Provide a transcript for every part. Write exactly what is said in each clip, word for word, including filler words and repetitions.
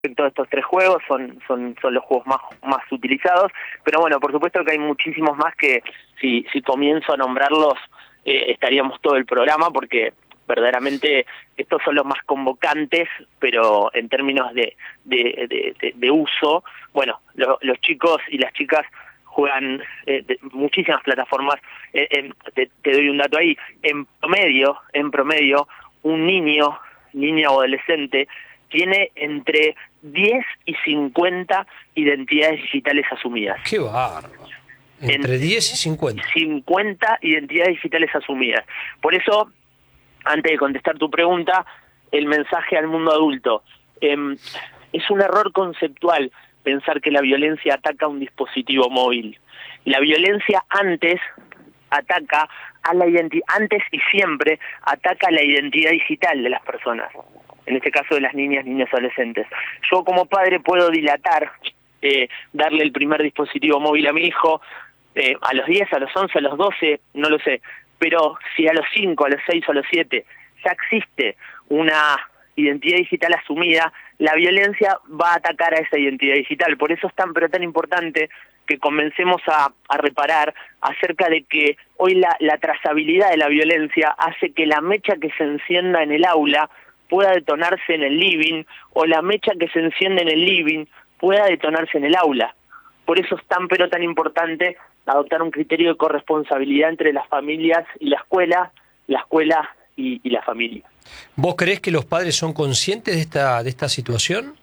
respecto a estos tres juegos, son, son, son los juegos más, más utilizados, pero bueno, por supuesto que hay muchísimos más que si, si comienzo a nombrarlos eh, estaríamos todo el programa, porque verdaderamente estos son los más convocantes, pero en términos de, de, de, de, de uso, bueno, lo, los chicos y las chicas juegan eh, de muchísimas plataformas. Eh, eh, te, te doy un dato ahí, en promedio, en promedio, un niño, niña o adolescente, tiene entre diez y cincuenta identidades digitales asumidas. ¡Qué bárbaro! Entre en diez y cincuenta. cincuenta identidades digitales asumidas. Por eso, antes de contestar tu pregunta, el mensaje al mundo adulto. Eh, es un error conceptual pensar que la violencia ataca un dispositivo móvil. La violencia antes ataca a la identidad, antes y siempre ataca a la identidad digital de las personas. En este caso de las niñas, niños, adolescentes. Yo como padre puedo dilatar, eh, darle el primer dispositivo móvil a mi hijo, eh, a los diez, a los once, a los doce, no lo sé, pero si a los cinco, a los seis o a los siete ya existe una identidad digital asumida, la violencia va a atacar a esa identidad digital. Por eso es tan pero tan importante que comencemos a, a reparar acerca de que hoy la, la trazabilidad de la violencia hace que la mecha que se encienda en el aula pueda detonarse en el living, o la mecha que se enciende en el living pueda detonarse en el aula. Por eso es tan pero tan importante adoptar un criterio de corresponsabilidad entre las familias y la escuela, la escuela y, y la familia. ¿Vos creés que los padres son conscientes de esta, de esta situación?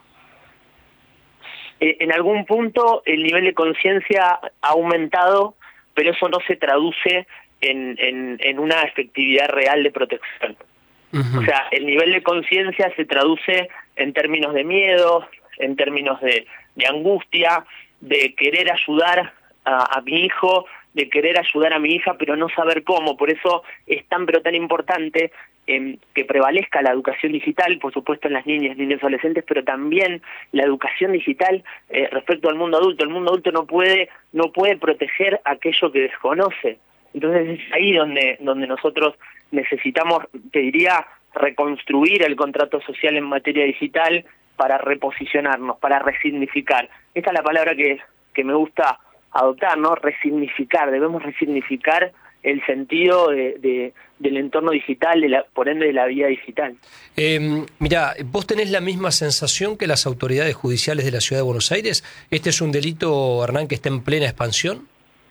Eh, en algún punto el nivel de conciencia ha aumentado, pero eso no se traduce en, en, en una efectividad real de protección. Uh-huh. O sea, el nivel de conciencia se traduce en términos de miedo, en términos de, de angustia, de querer ayudar a, a mi hijo, de querer ayudar a mi hija, pero no saber cómo. Por eso es tan pero tan importante eh, que prevalezca la educación digital, por supuesto en las niñas, niños, adolescentes, pero también la educación digital eh, respecto al mundo adulto. El mundo adulto no puede no puede proteger aquello que desconoce. Entonces es ahí donde donde nosotros necesitamos, te diría, reconstruir el contrato social en materia digital para reposicionarnos, para resignificar. Esta es la palabra que, que me gusta adoptar, ¿no? Resignificar, debemos resignificar el sentido de, de, del entorno digital, de la, por ende de la vida digital. Eh, mirá, ¿vos tenés la misma sensación que las autoridades judiciales de la Ciudad de Buenos Aires? ¿Este es un delito, Hernán, que está en plena expansión?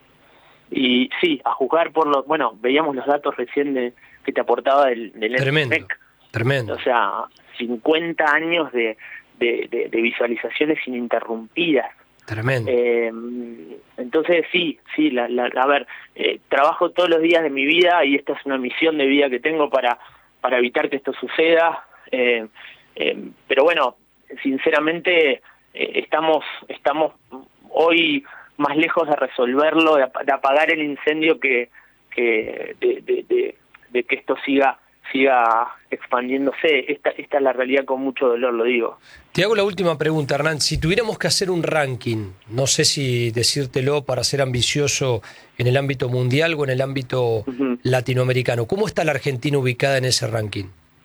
Y sí, a juzgar por los... Bueno, veíamos los datos recién de, que te aportaba del, del Tremendo, N S M E C. Tremendo. O sea, cincuenta años de, de, de, de visualizaciones ininterrumpidas. Tremendo. Eh, entonces sí, sí, la, la, a ver, eh, trabajo todos los días de mi vida y esta es una misión de vida que tengo para, para evitar que esto suceda. Eh, eh, pero bueno, sinceramente eh, estamos, estamos hoy más lejos de resolverlo, de, de apagar el incendio que, que de, de, de, de que esto siga siga expandiéndose. Esta, esta es la realidad, con mucho dolor lo digo. Te hago la última pregunta, Hernán. Si tuviéramos que hacer un ranking, no sé si decírtelo para ser ambicioso en el ámbito mundial o en el ámbito uh-huh. latinoamericano, ¿cómo está la Argentina ubicada en ese ranking?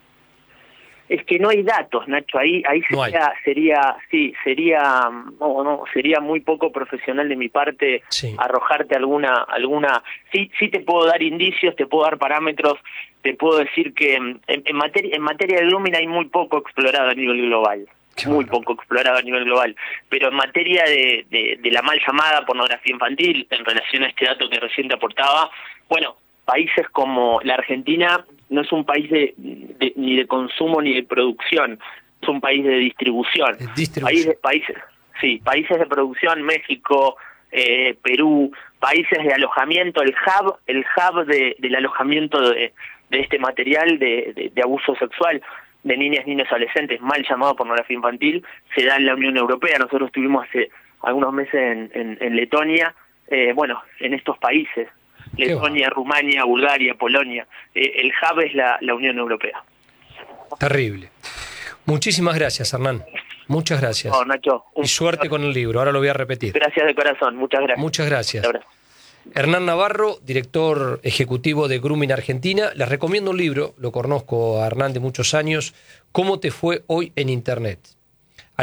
Es que no hay datos, Nacho, ahí ahí sería, no sería sí, sería no, no, sería muy poco profesional de mi parte sí. arrojarte alguna alguna sí sí te puedo dar indicios, te puedo dar parámetros, te puedo decir que en, en materia en materia de grooming hay muy poco explorado a nivel global. Qué muy bueno. Poco explorado a nivel global, pero en materia de, de, de la mal llamada pornografía infantil, en relación a este dato que recién te aportaba, bueno, países como la Argentina no es un país de, de, ni de consumo ni de producción, es un país de distribución. De distribución. País de, países, sí, países de producción, México, eh, Perú, países de alojamiento, el hub, el hub de, del alojamiento de, de este material de, de, de abuso sexual de niñas, niños, adolescentes, mal llamado pornografía infantil, se da en la Unión Europea. Nosotros estuvimos hace algunos meses en, en, en Letonia, eh, bueno, en estos países. Letonia, Rumania, Bulgaria, Polonia. Eh, el hub es la, la Unión Europea. Terrible. Muchísimas gracias, Hernán. Muchas gracias. No, Nacho. Y suerte con el libro. Ahora lo voy a repetir. Gracias de corazón. Muchas gracias. Muchas gracias. Hernán Navarro, director ejecutivo de Grooming Argentina. Les recomiendo un libro, lo conozco a Hernán de muchos años, ¿Cómo te fue hoy en Internet?